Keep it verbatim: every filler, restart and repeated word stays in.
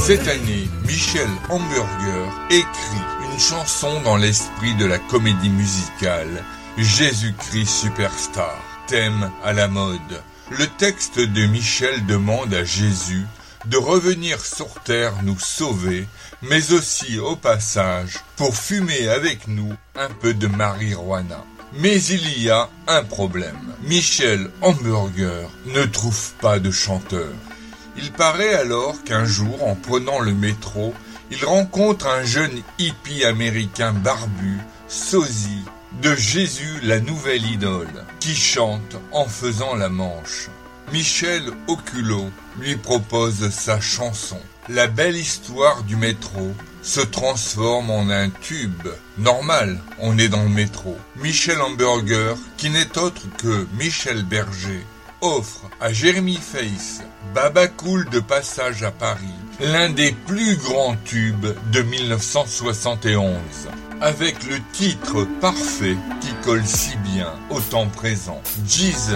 Cette année, Michel Hamburger écrit une chanson dans l'esprit de la comédie musicale Jésus-Christ Superstar, thème à la mode. Le texte de Michel demande à Jésus de revenir sur terre nous sauver, mais aussi au passage pour fumer avec nous un peu de marijuana. Mais il y a un problème. Michel Hamburger ne trouve pas de chanteur. Il paraît alors qu'un jour, en prenant le métro, il rencontre un jeune hippie américain barbu, sosie, de Jésus la nouvelle idole, qui chante en faisant la manche. Michel au culot lui propose sa chanson. La belle histoire du métro se transforme en un tube. Normal, on est dans le métro. Michel Hamburger, qui n'est autre que Michel Berger, offre à Jérémy Face, Baba Cool de passage à Paris, l'un des plus grands tubes de mille neuf cent soixante et onze, avec le titre parfait qui colle si bien au temps présent, Jesus.